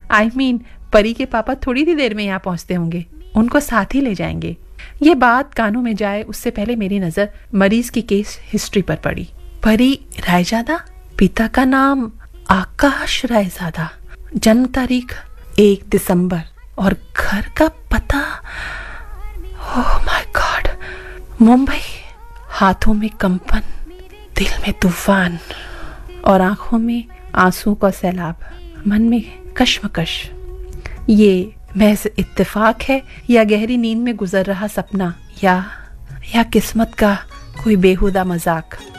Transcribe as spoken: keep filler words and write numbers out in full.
I I mean mean, परी के पापा थोड़ी ही देर में यहाँ पहुंचते होंगे, उनको साथ ही ले जाएंगे। ये बात कानों में जाए उससे पहले मेरी नजर मरीज की केस हिस्ट्री पर पड़ी। परी रायजादा, पिता का नाम आकाश रायजादा, जन्म तारीख एक दिसंबर और घर का पता ओह माय गॉड, मुंबई। हाथों में कंपन, दिल में तूफान और आंखों में आंसू का सैलाब, मन में कश्मकश। ये महज इत्तेफाक है या गहरी नींद में गुजर रहा सपना, या या किस्मत का कोई बेहुदा मजाक।